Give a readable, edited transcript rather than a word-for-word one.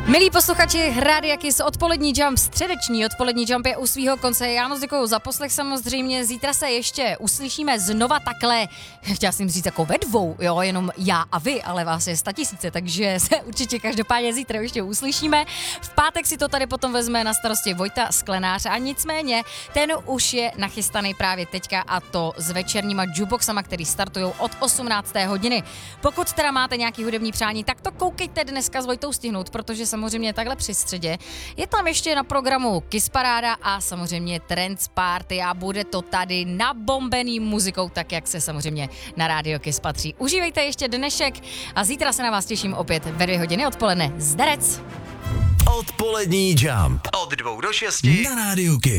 Milí posluchači, Rádia Kiss, odpolední jump, středeční odpolední jump je u svýho konce. Já moc děkuju za poslech samozřejmě. Zítra se ještě uslyšíme znova takhle, chtěla jsem říct jako ve dvou, jo, jenom já a vy, ale vás je 100 000, takže se určitě každopádně zítra ještě uslyšíme. V pátek si to tady potom vezme na starosti Vojta Sklenář a nicméně ten už je nachystaný právě teďka a to s večerníma jukeboxama, který startují od 18. hodiny. Pokud teda máte nějaký hudební přání, tak to koukejte dneska s Vojtou stihnout, protože samozřejmě takhle při středě je tam ještě na programu Kiss Paráda a samozřejmě Trends Party a bude to tady nabombený muzikou, tak jak se samozřejmě na Rádio Kiss patří. Užívejte ještě dnešek a zítra se na vás těším opět ve 2 hodiny odpoledne. Zdarec! Odpolední jump od 2 do 6 na Rádiu Kiss.